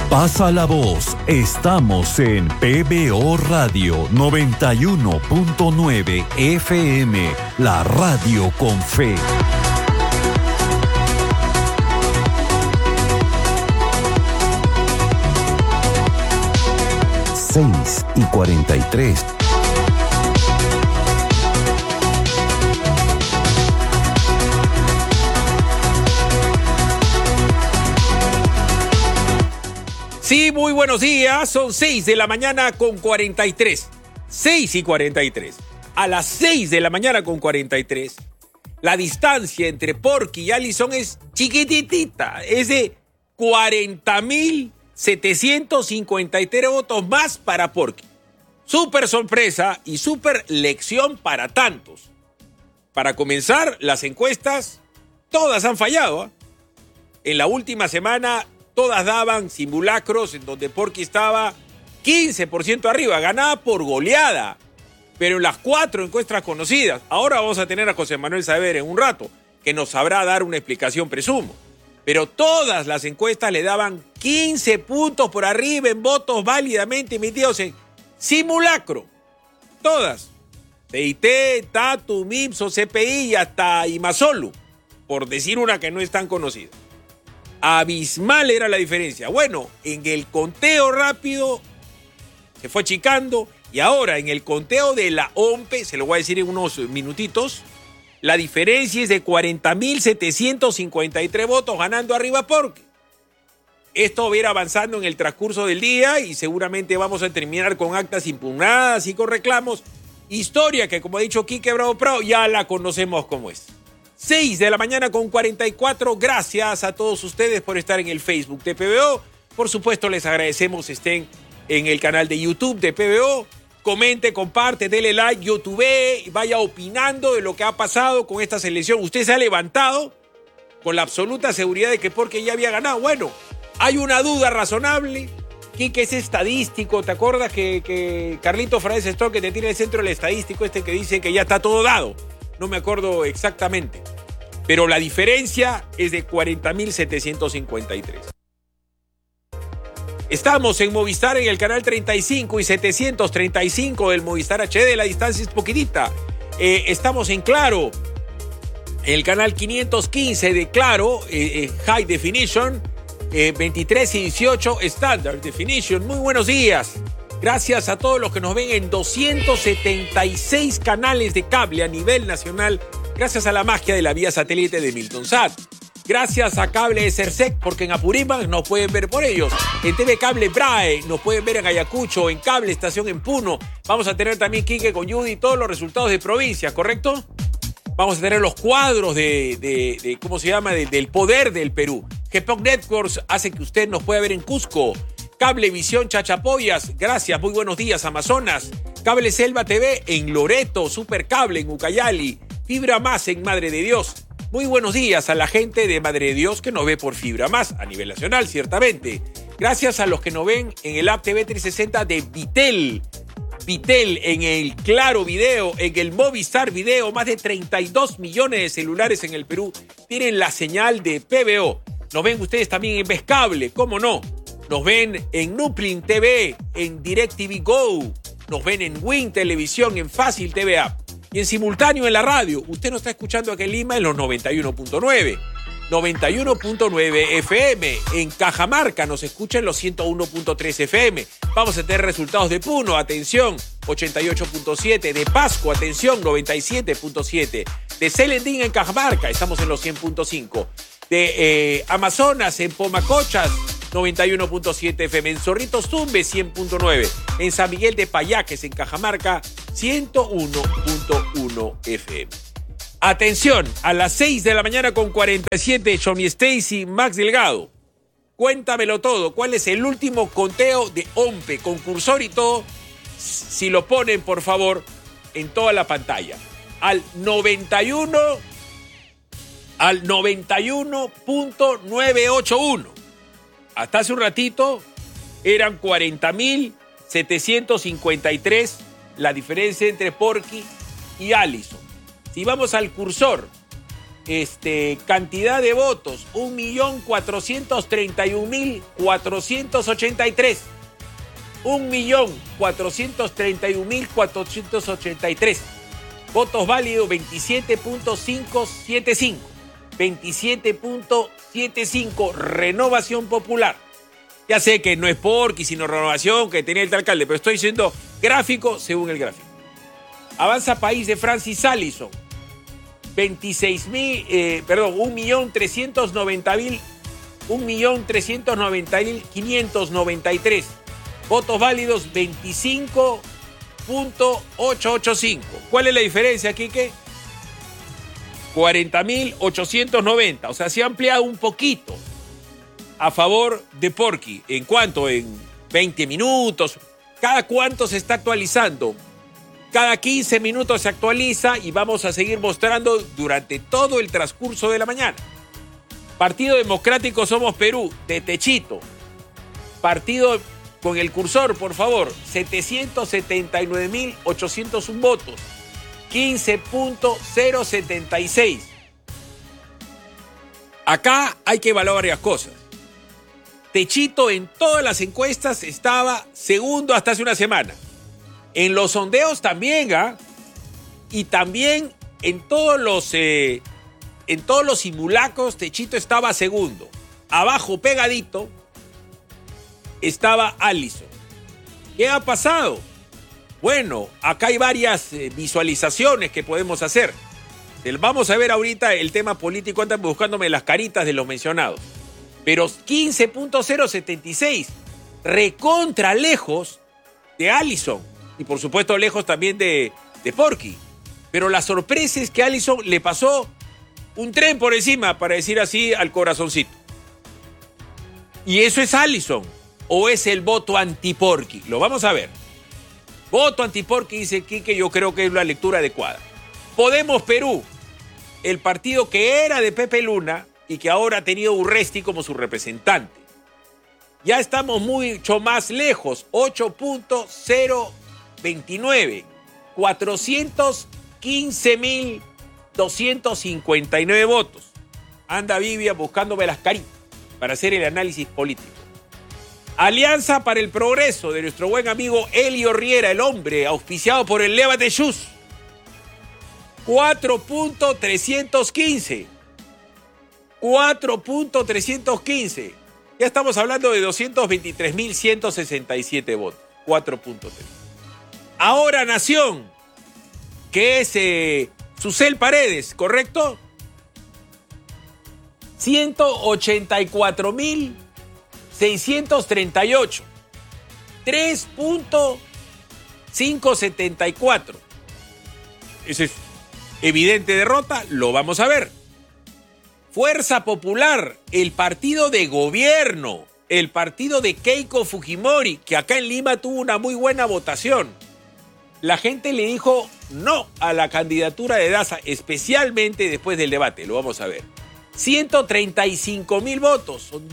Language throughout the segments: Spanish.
Pasa la voz, estamos en PBO Radio 91.9 FM, la radio con fe. 6:43. Sí, muy buenos días. Son 6 de la mañana con 43. 6:43. A las 6 de la mañana con 43, la distancia entre Porky y Allison es chiquititita. Es de 40.753 votos más para Porky. Súper sorpresa y súper lección para tantos. Para comenzar, las encuestas, todas han fallado, ¿eh? En la última semana, todas daban simulacros en donde Porky estaba 15% arriba, ganaba por goleada. Pero en las 4 encuestas conocidas, ahora vamos a tener a José Manuel Saavedra en un rato, que nos sabrá dar una explicación, presumo. Pero todas las encuestas le daban 15 puntos por arriba en votos válidamente emitidos en simulacro. Todas. TIT, Tatu, MIPSO, CPI y hasta Imasolu, por decir una que no es tan conocida. Abismal era la diferencia. Bueno, en el conteo rápido se fue achicando y ahora en el conteo de la OMPE, se lo voy a decir en unos minutitos, la diferencia es de 40.753 votos ganando arriba Porky. Esto va a ir avanzando en el transcurso del día y seguramente vamos a terminar con actas impugnadas y con reclamos. Historia que, como ha dicho Quique Bravo Prado, ya la conocemos como es. 6 de la mañana con 44. Gracias a todos ustedes por estar en el Facebook de PBO. Por supuesto, les agradecemos estén en el canal de YouTube de PBO. Comente, comparte, dele like, YouTube, vaya opinando de lo que ha pasado con esta selección. Usted se ha levantado con la absoluta seguridad de que Porky ya había ganado. Bueno, hay una duda razonable. Quique es estadístico. ¿Te acuerdas que Carlito Fernández Stock, que te tiene el centro del estadístico que dice que ya está todo dado? No me acuerdo exactamente. Pero la diferencia es de 40.753. Estamos en Movistar en el canal 35 y 735 del Movistar HD. La distancia es poquitita. Estamos en Claro, en el canal 515 de Claro, High Definition, 23 y 18 Standard Definition. Muy buenos días. Gracias a todos los que nos ven en 276 canales de cable a nivel nacional, gracias a la magia de la vía satélite de Miltonsat. Gracias a Cable Cersec, porque en Apurímac nos pueden ver por ellos. En TV Cable Brae nos pueden ver en Ayacucho, en Cable Estación en Puno. Vamos a tener también Quique con Judy todos los resultados de provincia, ¿correcto? Vamos a tener los cuadros de ¿cómo se llama? Del poder del Perú. GPOC Networks hace que usted nos pueda ver en Cusco. Cablevisión Chachapoyas, gracias, muy buenos días, Amazonas. Cable Selva TV en Loreto, Supercable en Ucayali, Fibra Más en Madre de Dios. Muy buenos días a la gente de Madre de Dios que nos ve por Fibra Más, a nivel nacional, ciertamente. Gracias a los que nos ven en el app TV 360 de Vitel. Vitel en el Claro Video, en el Movistar Video, más de 32 millones de celulares en el Perú tienen la señal de PBO. Nos ven ustedes también en Vescable, ¿cómo no? Nos ven en Nuplin TV, en DirecTV Go, nos ven en Win Televisión, en Fácil TV App y en simultáneo en la radio. Usted nos está escuchando aquí en Lima en los 91.9, 91.9 FM. En Cajamarca nos escucha en los 101.3 FM. Vamos a tener resultados de Puno, atención, 88.7. De Pasco, atención, 97.7. De Celendín en Cajamarca, estamos en los 100.5. De Amazonas, en Pomacochas, 91.7 FM, en Zorritos Tumbes 100.9, en San Miguel de Payaques, en Cajamarca 101.1 FM. Atención, a las 6 de la mañana con 47, Johnny Stacy, Max Delgado. Cuéntamelo todo, ¿cuál es el último conteo de OMPE, concursor y todo? Si lo ponen, por favor, en toda la pantalla. Al 91.981. Hasta hace un ratito eran 40.753 la diferencia entre Porky y Allison. Si vamos al cursor, cantidad de votos, 1.431.483. 1.431.483. Votos válidos 27.575. 27.75. Renovación Popular. Ya sé que no es Porqui, sino Renovación, que tenía el alcalde, pero estoy diciendo gráfico según el gráfico. Avanza País de Francis Allison. 1.390.593. Votos válidos 25.885. ¿Cuál es la diferencia, Quique? 40.890. O sea, se ha ampliado un poquito a favor de Porqui. ¿En cuánto? En 20 minutos. ¿Cada cuánto se está actualizando? Cada 15 minutos se actualiza y vamos a seguir mostrando durante todo el transcurso de la mañana. Partido Democrático Somos Perú, de Techito. Partido con el cursor, por favor, 779.801 votos. 15.076. Acá hay que evaluar varias cosas. Techito en todas las encuestas estaba segundo hasta hace una semana. En los sondeos también, y también en todos los simulacros Techito estaba segundo. Abajo, pegadito, estaba Allison. ¿Qué ha pasado? Bueno, acá hay varias visualizaciones que podemos hacer. Vamos a ver ahorita el tema político, andan buscándome las caritas de los mencionados. Pero 15.076, recontra lejos de Allison. Y por supuesto lejos también de Porqui. Pero la sorpresa es que Allison le pasó un tren por encima, para decir así, al corazoncito. ¿Y eso es Allison o es el voto anti-Porqui? Lo vamos a ver. Voto anti-Porqui, dice Quique, yo creo que es la lectura adecuada. Podemos Perú, el partido que era de Pepe Luna y que ahora ha tenido Urresti como su representante. Ya estamos mucho más lejos, 8.029, 415.259 votos. Anda Vivian buscándome las caritas para hacer el análisis político. Alianza para el Progreso de nuestro buen amigo Elio Riera, el hombre auspiciado por el Leva de Chus. 4.315. 4.315. Ya estamos hablando de 223.167 votos. 4.3. Ahora Nación, que es Susel Paredes, ¿correcto? 184.638. 3.574. Esa es evidente derrota, lo vamos a ver. Fuerza Popular, el partido de gobierno, el partido de Keiko Fujimori, que acá en Lima tuvo una muy buena votación. La gente le dijo no a la candidatura de Daza, especialmente después del debate, lo vamos a ver. 135.000 votos, son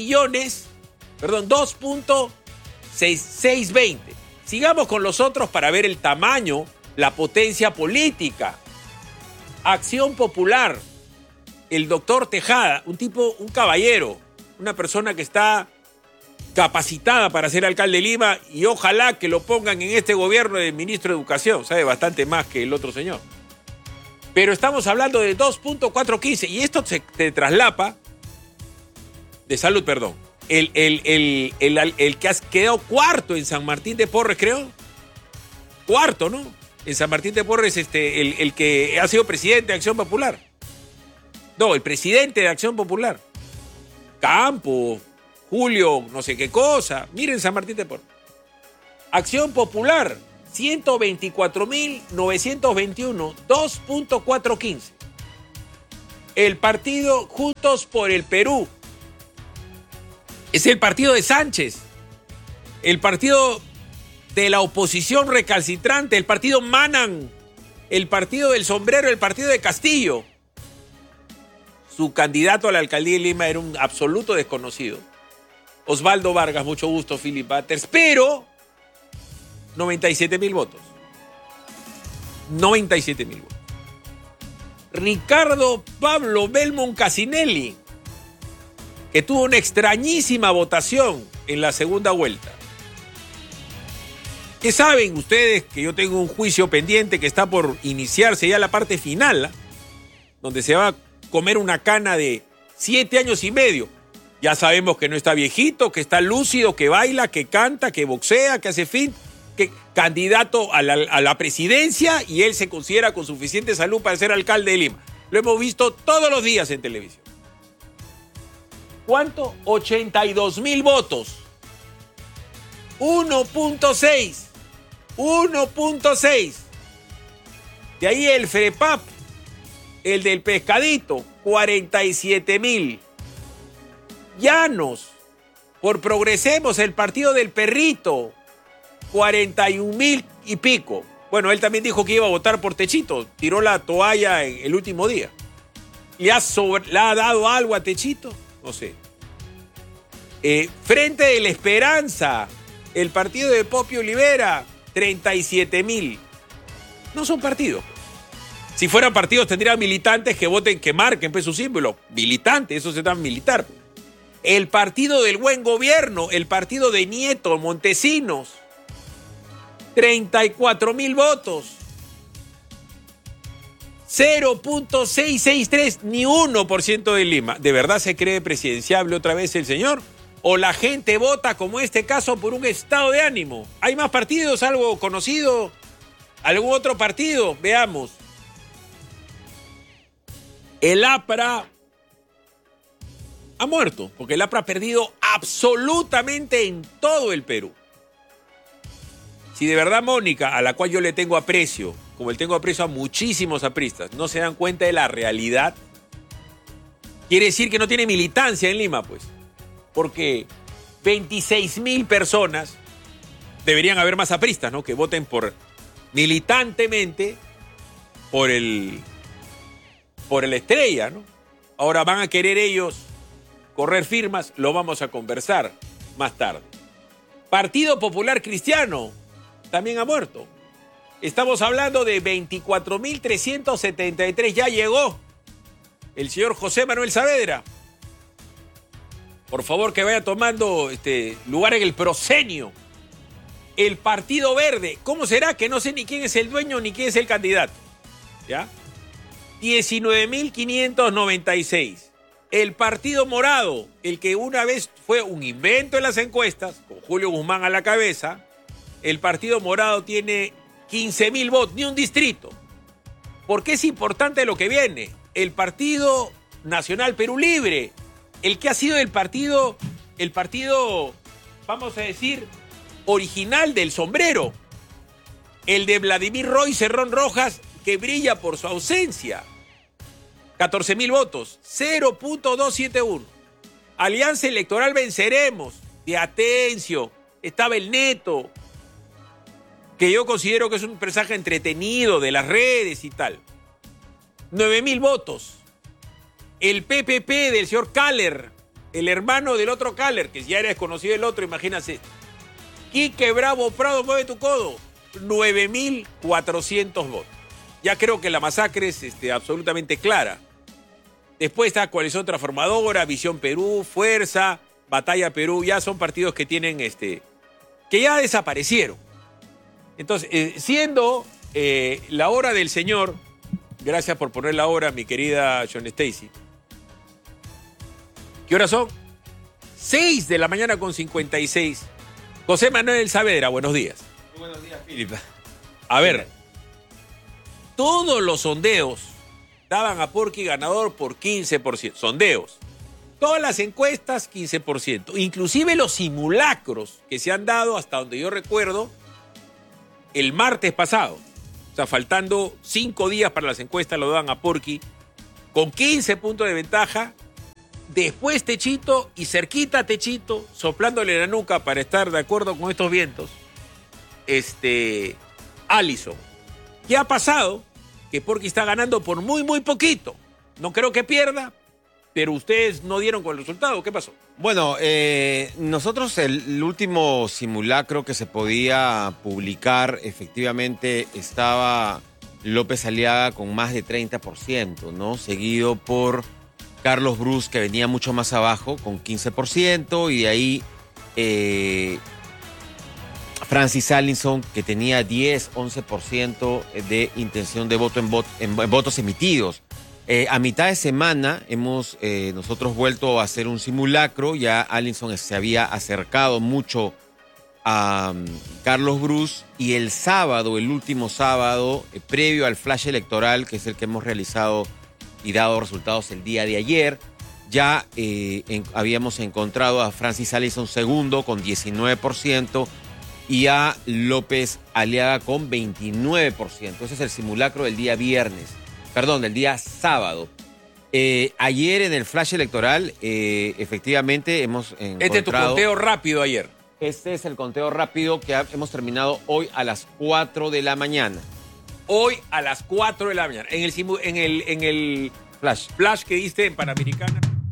2.620. Sigamos con los otros para ver el tamaño, la potencia política. Acción Popular, el doctor Tejada, un caballero, una persona que está capacitada para ser alcalde de Lima y ojalá que lo pongan en este gobierno de ministro de Educación, sabe bastante más que el otro señor. Pero estamos hablando de 2.415 y esto se te traslapa de salud, perdón. El que has quedado cuarto en San Martín de Porres, creo. Cuarto, ¿no? En San Martín de Porres, el que ha sido presidente de Acción Popular. No, el presidente de Acción Popular. Campo, Julio, no sé qué cosa. Miren San Martín de Porres. Acción Popular, 124.921, 2.415. El partido Juntos por el Perú. Es el partido de Sánchez. El partido de la oposición recalcitrante. El partido Manan. El partido del sombrero. El partido de Castillo. Su candidato a la alcaldía de Lima era un absoluto desconocido. Osvaldo Vargas, mucho gusto, Philip Butters, pero 97.000 votos. 97.000 votos. Ricardo Pablo Belmont Casinelli, que tuvo una extrañísima votación en la segunda vuelta. ¿Qué saben ustedes? Que yo tengo un juicio pendiente que está por iniciarse ya la parte final, donde se va a comer una cana de 7 años y medio. Ya sabemos que no está viejito, que está lúcido, que baila, que canta, que boxea, que hace fin, que candidato a la presidencia, y él se considera con suficiente salud para ser alcalde de Lima. Lo hemos visto todos los días en televisión. ¿Cuánto? 82,000 votos. 1.6. 1.6. De ahí el FREPAP, el del pescadito, 47,000. Llanos, por Progresemos, el partido del perrito, 41,000 y pico. Bueno, él también dijo que iba a votar por Techito, tiró la toalla en el último día. ¿Le ha dado algo a Techito? No sé. Frente de la Esperanza, el partido de Popio Olivera, 37,000. No son partidos. Si fueran partidos tendrían militantes que voten, que marquen pues, su símbolo. Militantes, eso se llama militar. El partido del buen gobierno, el partido de Nieto, Montesinos, 34,000 votos. 0.663, ni 1% de Lima. ¿De verdad se cree presidenciable otra vez el señor? ¿O la gente vota, como en este caso, por un estado de ánimo? ¿Hay más partidos? ¿Algo conocido? ¿Algún otro partido? Veamos. El APRA ha muerto, porque el APRA ha perdido absolutamente en todo el Perú. Si de verdad Mónica, a la cual yo le tengo aprecio, como le tengo aprecio a muchísimos apristas, no se dan cuenta de la realidad, quiere decir que no tiene militancia en Lima, pues. Porque 26,000 personas, deberían haber más apristas, ¿no? Que voten por militantemente por el Estrella, ¿no? Ahora van a querer ellos correr firmas, lo vamos a conversar más tarde. Partido Popular Cristiano también ha muerto. Estamos hablando de 24,373. Ya llegó el señor José Manuel Saavedra. Por favor, que vaya tomando lugar en el proscenio. El Partido Verde. ¿Cómo será? Que no sé ni quién es el dueño ni quién es el candidato. ¿Ya? 19,596. El Partido Morado, el que una vez fue un invento en las encuestas, con Julio Guzmán a la cabeza, el Partido Morado tiene 15,000 votos, ni un distrito. ¿Por qué es importante lo que viene? El Partido Nacional Perú Libre, el que ha sido el partido, vamos a decir, original del sombrero. El de Vladimir Roy Cerrón Rojas, que brilla por su ausencia. 14,000 votos, 0.271. Alianza Electoral Venceremos, de Atencio, estaba el Neto, que yo considero que es un personaje entretenido de las redes y tal. 9,000 votos. El PPP del señor Caller, el hermano del otro Caller, que ya era desconocido el otro, imagínate. Quique Bravo Prado, mueve tu codo. 9,400 votos. Ya creo que la masacre es absolutamente clara. Después está Coalición Transformadora, Visión Perú, Fuerza, Batalla Perú. Ya son partidos que tienen que ya desaparecieron. Entonces, siendo la hora del señor, gracias por poner la hora, mi querida John Stacy. ¿Qué horas son? 6 de la mañana con 56. José Manuel Saavedra, buenos días. Muy buenos días, Filipe. A ver, todos los sondeos daban a Porky ganador por 15%. Sondeos. Todas las encuestas, 15%. Inclusive los simulacros que se han dado, hasta donde yo recuerdo, el martes pasado. O sea, faltando 5 días para las encuestas, lo daban a Porky con 15 puntos de ventaja. Después Techito y cerquita a Techito, soplándole la nuca para estar de acuerdo con estos vientos, Allison. ¿Qué ha pasado? Que Porky está ganando por muy, muy poquito. No creo que pierda, pero ustedes no dieron con el resultado. ¿Qué pasó? Bueno, nosotros el último simulacro que se podía publicar efectivamente estaba López Aliaga con más de 30%, ¿no? Seguido por Carlos Bruce, que venía mucho más abajo, con 15%, y de ahí Francis Allison, que tenía 10-11% de intención de voto en votos emitidos. A mitad de semana hemos nosotros vuelto a hacer un simulacro. Ya Allison se había acercado mucho a Carlos Bruce, y el sábado, el último sábado, previo al flash electoral, que es el que hemos realizado y dado resultados el día de ayer, ya habíamos encontrado a Francis Allison segundo con 19% y a López Aliaga con 29%. Ese es el simulacro del día del día sábado. Ayer en el flash electoral, efectivamente hemos encontrado... Este es tu conteo rápido ayer. Este es el conteo rápido que hemos terminado hoy a las 4 de la mañana. Hoy a las 4 de la mañana. En el flash que diste en Panamericana.